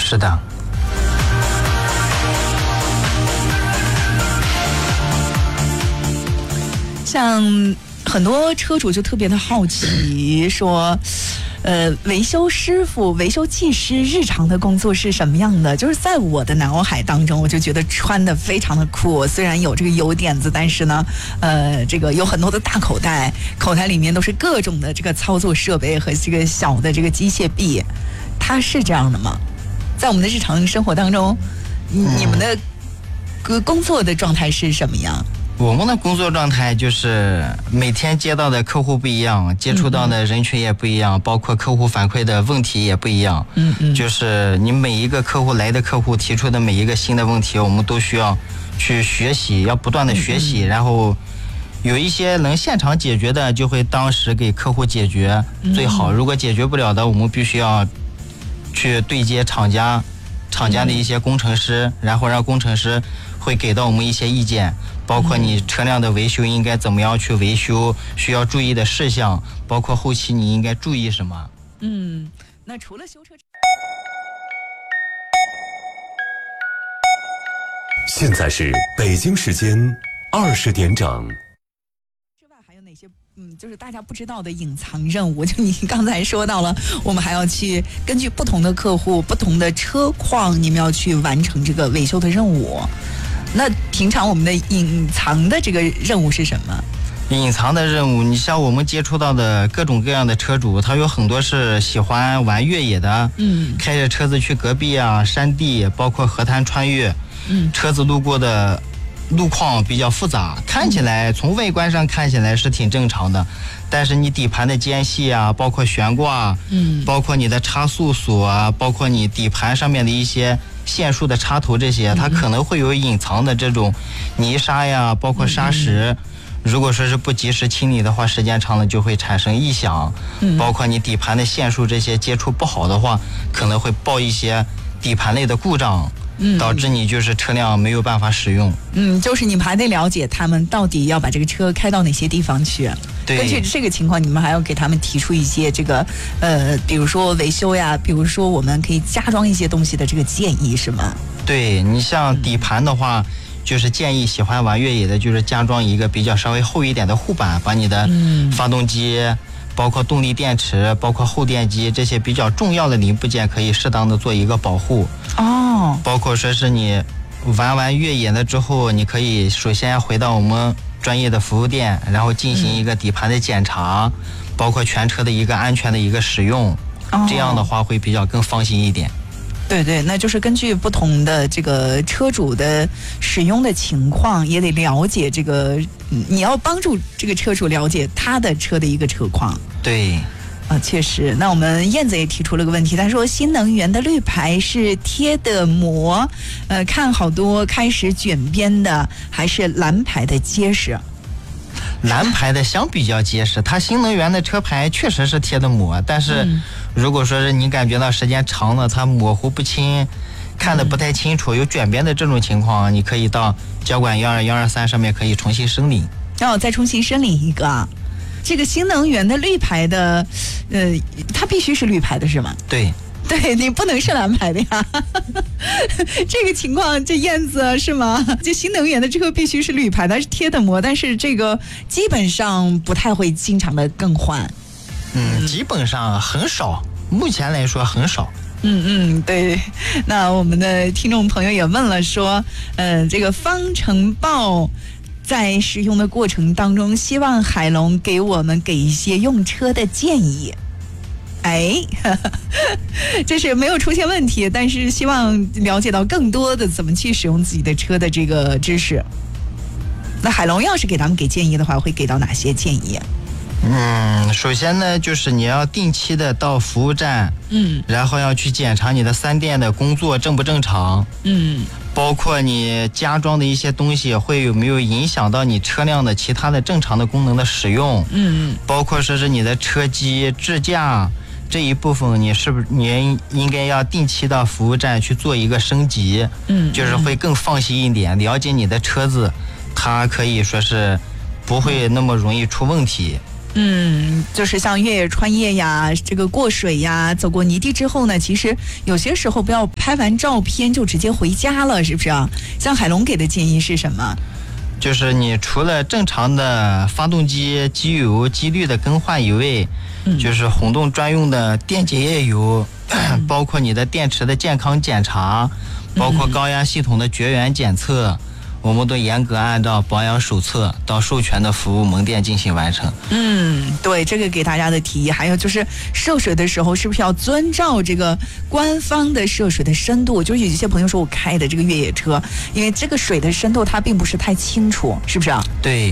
是的。 像很多车主就特别的好奇，说，维修师傅、维修技师日常的工作是什么样的？就是在我的脑海当中，我就觉得穿的非常的酷。虽然有这个油点子，但是呢，这个有很多的大口袋，口袋里面都是各种的这个操作设备和这个小的这个机械臂，它是这样的吗？在我们的日常生活当中，你们的工作的状态是什么样？ 我们的工作状态就是每天接到的客户不一样，接触到的人群也不一样，包括客户反馈的问题也不一样。就是你每一个客户来的客户提出的每一个新的问题，我们都需要去学习，要不断的学习，然后有一些能现场解决的，就会当时给客户解决最好。如果解决不了的，我们必须要去对接厂家的一些工程师，然后让工程师会给到我们一些意见，包括你车辆的维修应该怎么样去维修，需要注意的事项，包括后期你应该注意什么。 那除了修车， 现在是北京时间20点整。 之外还有哪些就是大家不知道的隐藏任务？就你刚才说到了，我们还要去根据不同的客户、不同的车况，你们要去完成这个维修的任务。那平常我们的隐藏的这个任务是什么？ 隐藏的任务，你像我们接触到的各种各样的车主，他有很多是喜欢玩越野的，开着车子去戈壁啊、山地，包括河滩穿越，车子路过的路况比较复杂，看起来从外观上看起来是挺正常的，但是你底盘的间隙啊，包括悬挂，包括你的差速锁啊，包括你底盘上面的一些线束的插头，这些它可能会有隐藏的这种泥沙呀，包括砂石，如果说是不及时清理的话，时间长了就会产生异响，包括你底盘的线束这些接触不好的话，可能会爆一些底盘类的故障，导致你就是车辆没有办法使用。 就是你们还得了解他们到底要把这个车开到哪些地方去。 对， 根据这个情况，你们还要给他们提出一些这个比如说维修呀，比如说我们可以加装一些东西的这个建议，是吗？ 对，你像底盘的话，就是建议喜欢玩越野的，就是加装一个比较稍微厚一点的护板，把你的发动机，包括动力电池，包括后电机这些比较重要的零部件，可以适当的做一个保护。包括说是你玩完越野了之后，你可以首先回到我们专业的服务店，然后进行一个底盘的检查，包括全车的一个安全的一个使用，这样的话会比较更放心一点。 对，那就是根据不同的这个车主的使用的情况，也得了解这个，你要帮助这个车主了解他的车的一个车况。 对。 确实。那我们燕子也提出了个问题，他说新能源的绿牌是贴的膜，看好多开始卷边的，还是蓝牌的结实？ 蓝牌的相比较结实，它新能源的车牌确实是贴的膜，但是如果说是你感觉到时间长了它模糊不清，看得不太清楚，有卷边的这种情况，你可以到交管12123上面可以重新申领。 再重新申领一个。这个新能源的绿牌的，它必须是绿牌的是吗？ 对， 你不能是蓝牌的呀。这个情况，这燕子是吗？这新能源的车必须是绿牌，它是贴的膜，但是这个基本上不太会经常的更换。 基本上很少，目前来说很少。 对。那我们的听众朋友也问了说，这个方程豹在使用的过程当中，希望海龙给我们给一些用车的建议。这是没有出现问题，但是希望了解到更多的怎么去使用自己的车的这个知识。那海龙要是给他们给建议的话，会给到哪些建议？ 首先呢，就是你要定期的到服务站，然后要去检查你的3电的工作正不正常，包括你加装的一些东西会有没有影响到你车辆的其他的正常的功能的使用，包括说是你的车机支架这一部分，你是不是你应该要定期到服务站去做一个升级，就是会更放心一点，了解你的车子它可以说是不会那么容易出问题。 就是像越野穿越呀，这个过水呀，走过泥地之后呢，其实有些时候不要拍完照片就直接回家了，是不是啊？像海龙给的建议是什么？ 就是你除了正常的发动机机油、机滤的更换以外，就是混动专用的电解液油，包括你的电池的健康检查，包括高压系统的绝缘检测。我们都严格按照保养手册到授权的服务门店进行完成。 对，这个给大家的提议。还有就是涉水的时候，是不是要遵照这个官方的涉水的深度？就是有一些朋友说我开的这个越野车，因为这个水的深度它并不是太清楚，是不是啊？ 对，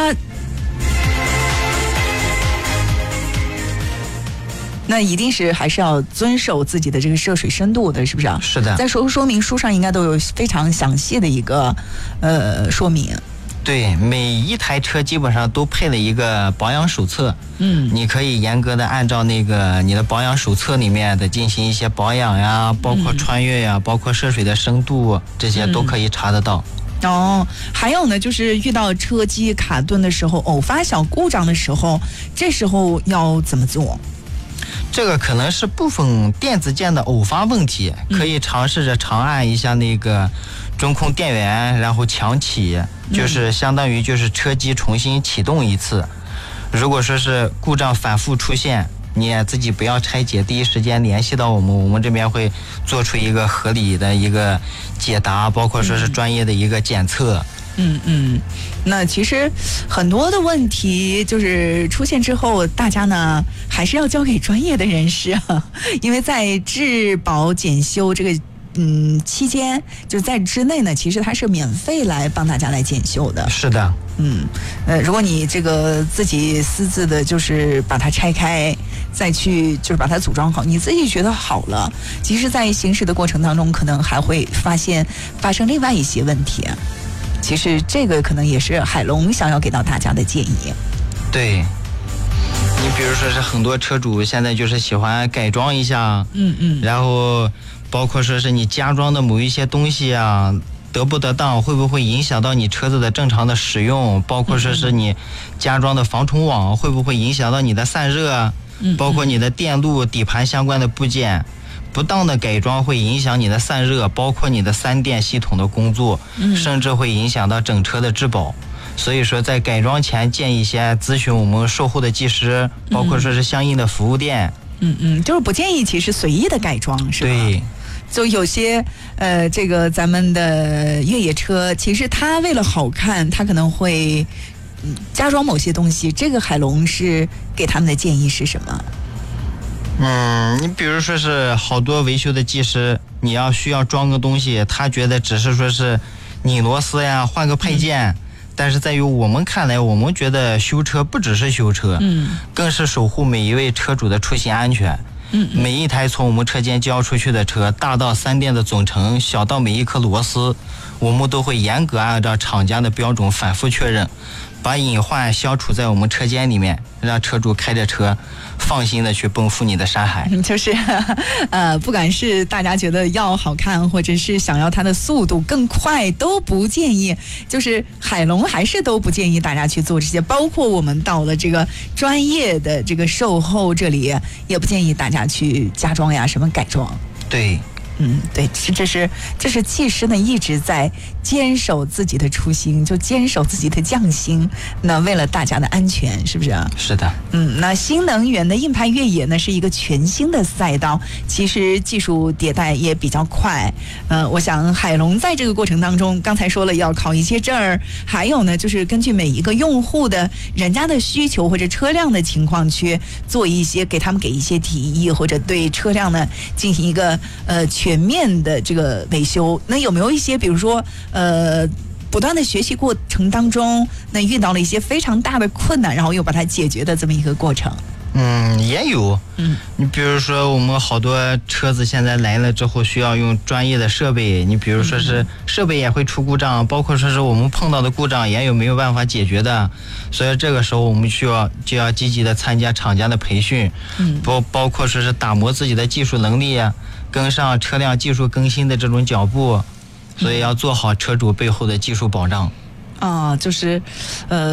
那一定是还是要遵守自己的这个涉水深度的，是不是啊？ 是的， 在说明书上应该都有非常详细的一个说明。 对，每一台车基本上都配了一个保养手册。你可以严格的按照那个你的保养手册里面的进行一些保养呀，包括穿越呀，包括涉水的深度，这些都可以查得到。 还有呢，就是遇到车机卡顿的时候，偶发小故障的时候，这时候要怎么做？ 这个可能是部分电子件的偶发问题，可以尝试着长按一下那个中控电源，然后强启，就是相当于就是车机重新启动一次。如果说是故障反复出现，你也自己不要拆解，第一时间联系到我们这边会做出一个合理的一个解答，包括说是专业的一个检测。 那其实很多的问题就是出现之后，大家呢还是要交给专业的人士啊，因为在质保检修这个期间，就是在之内呢，其实它是免费来帮大家来检修的。 是的， 如果你这个自己私自的，就是把它拆开，再去就是把它组装好，你自己觉得好了，其实在行驶的过程当中，可能还会发生另外一些问题。其实这个可能也是海龙想要给到大家的建议。 对，你比如说是很多车主现在就是喜欢改装一下，然后包括说是你加装的某一些东西啊，得不得当，会不会影响到你车子的正常的使用，包括说是你加装的防虫网会不会影响到你的散热，包括你的电路、底盘相关的部件。不当的改装会影响你的散热，包括你的三电系统的工作，甚至会影响到整车的质保。所以说在改装前建议先咨询我们售后的技师，包括说是相应的服务店。 就是不建议其实随意的改装，是吧？ 对， 就有些这个咱们的越野车，其实它为了好看，它可能会加装某些东西。这个海龙是给他们的建议是什么？ 你比如说是好多维修的技师，你需要装个东西，他觉得只是说是拧螺丝呀，换个配件，但是在于我们看来，我们觉得修车不只是修车，更是守护每一位车主的出行安全。每一台从我们车间交出去的车，大到三电的总成，小到每一颗螺丝，我们都会严格按照厂家的标准反复确认，把隐患消除在我们车间里面，让车主开着车放心的去奔赴你的山海。 就是不管是大家觉得要好看，或者是想要它的速度更快，都不建议，就是海龙还是都不建议大家去做这些，包括我们到了这个专业的这个售后这里，也不建议大家去加装呀什么改装。 对， 对，这是技师呢一直在坚守自己的初心，就坚守自己的匠心。那为了大家的安全，是不是啊？ 是的。 那新能源的硬派越野呢是一个全新的赛道，其实技术迭代也比较快。我想海龙在这个过程当中，刚才说了要考一些证儿，还有呢就是根据每一个用户的人家的需求或者车辆的情况去做一些给他们给一些提议，或者对车辆呢进行一个全面的这个维修。那有没有一些比如说不断的学习过程当中，那遇到了一些非常大的困难，然后又把它解决的这么一个过程？ 也有。你比如说我们好多车子现在来了之后需要用专业的设备，你比如说是设备也会出故障，包括说是我们碰到的故障也有没有办法解决的，所以这个时候我们就要积极的参加厂家的培训，包括说是打磨自己的技术能力，跟上车辆技术更新的这种脚步，所以要做好车主背后的技术保障。 就是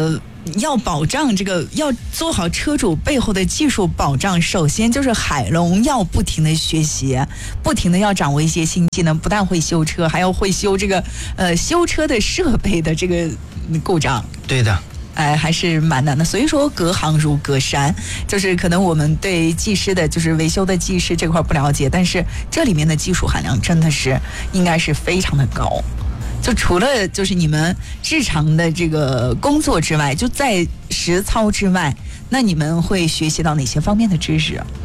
要保障这个，要做好车主背后的技术保障，首先就是海龙要不停的学习，不停的要掌握一些新技能，不但会修车，还要会修这个修车的设备的这个故障。 对的。 还是蛮难的，所以说隔行如隔山，就是可能我们对技师的，就是维修的技师这块不了解，但是这里面的技术含量真的是应该是非常的高。就除了就是你们日常的这个工作之外，就在实操之外，那你们会学习到哪些方面的知识？